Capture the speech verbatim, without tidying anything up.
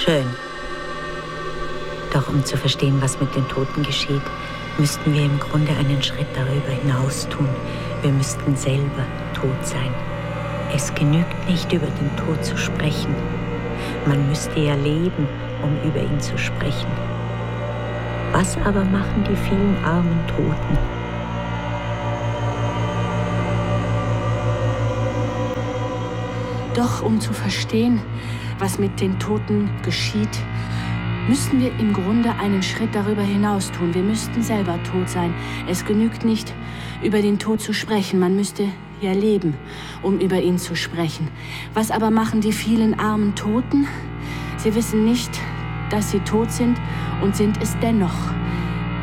Schön. Doch um zu verstehen, was mit den Toten geschieht, müssten wir im Grunde einen Schritt darüber hinaus tun. Wir müssten selber tot sein. Es genügt nicht, über den Tod zu sprechen. Man müsste ja leben, um über ihn zu sprechen. Was aber machen die vielen armen Toten? Doch um zu verstehen, was mit den Toten geschieht, müssten wir im Grunde einen Schritt darüber hinaus tun. Wir müssten selber tot sein. Es genügt nicht, über den Tod zu sprechen. Man müsste ja leben, um über ihn zu sprechen. Was aber machen die vielen armen Toten? Sie wissen nicht, dass sie tot sind und sind es dennoch.